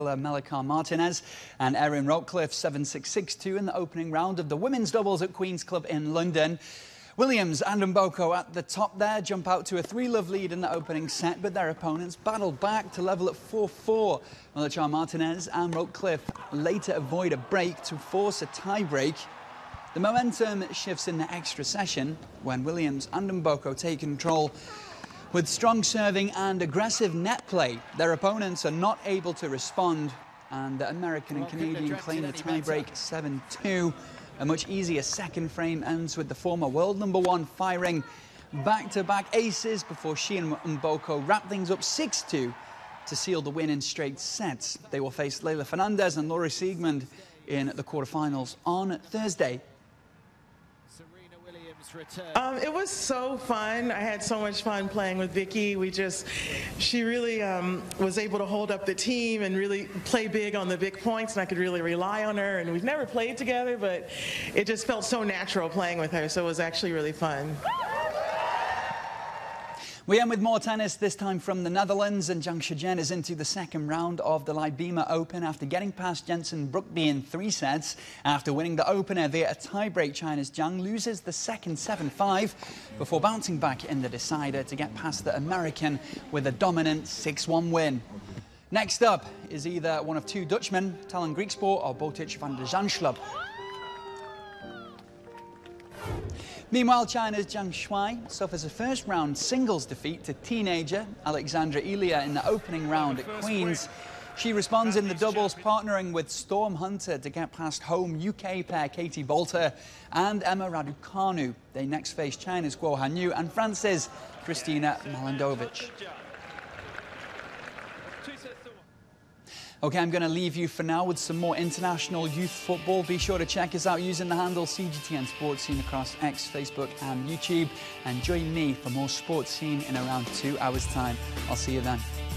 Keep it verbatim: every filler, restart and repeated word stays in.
Melika Martinez and Erin Routcliffe seven six six two in the opening round of the women's doubles at Queen's Club in London. Williams and Mboko at the top there jump out to a three-love lead in the opening set, but their opponents battled back to level at four four. Melika Martinez and Routcliffe later avoid a break to force a tie-break. The momentum shifts in the extra session when Williams and Mboko take control. With strong serving and aggressive net play, their opponents are not able to respond, and the American and Canadian claim the tie-break seven two. A much easier second frame ends with the former world number one firing back-to-back aces before she and Mboko wrap things up six two to seal the win in straight sets. They will face Leylah Fernandez and Laurie Siegmund in the quarterfinals on Thursday. Um, it was so fun. I had so much fun playing with Vicky. We just, she really um, was able to hold up the team and really play big on the big points, and I could really rely on her. And we've never played together, but it just felt so natural playing with her, so it was actually really fun. We end with more tennis, this time from the Netherlands, and Zhang Shizhen is into the second round of the Libima Open after getting past Jensen Brookby in three sets. After winning the opener via a tie-break, China's Zhang loses the second seven five before bouncing back in the decider to get past the American with a dominant six one win. Next up is either one of two Dutchmen, Tallon Griekspoor or Botic van de Zandschulp. Meanwhile, China's Zhang Shuai suffers a first-round singles defeat to teenager Alexandra Ilya in the opening round at Queen's. She responds in the doubles, partnering with Storm Hunter to get past home U K pair Katie Boulter and Emma Raducanu. They next face China's Guo Hanyu and France's Kristina Mladenovic. OK, I'm going to leave you for now with some more international youth football. Be sure to check us out using the handle C G T N Sports Scene across X, Facebook and YouTube. And join me for more Sports Scene in around two hours' time. I'll see you then.